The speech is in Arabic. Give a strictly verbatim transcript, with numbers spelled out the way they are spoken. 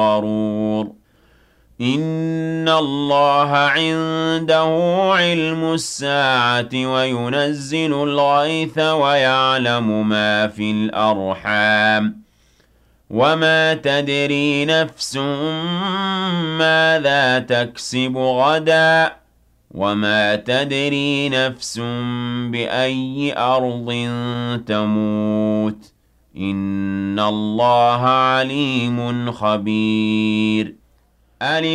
غرور إن الله عنده علم الساعة وينزل الغيث ويعلم ما في الأرحام وما تدري نفس ماذا تكسب غدا وما تدري نفس بأي أرض تموت إن الله عليم خبير.